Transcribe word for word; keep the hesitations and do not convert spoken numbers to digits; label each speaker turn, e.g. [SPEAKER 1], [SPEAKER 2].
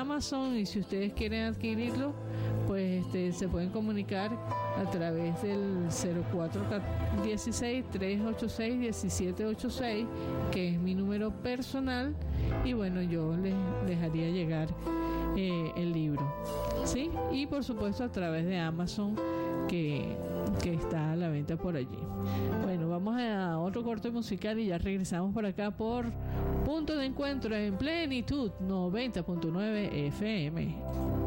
[SPEAKER 1] Amazon, y si ustedes quieren adquirirlo, pues este, se pueden comunicar a través del cero cuatro uno seis, tres ocho seis, uno siete ocho seis, que es mi número personal, y bueno, yo les dejaría llegar eh, el libro, ¿sí? Y por supuesto a través de Amazon, que, que está a la venta por allí. Bueno, vamos a otro corte musical y ya regresamos por acá por Punto de Encuentro en Plenitud noventa punto nueve F M.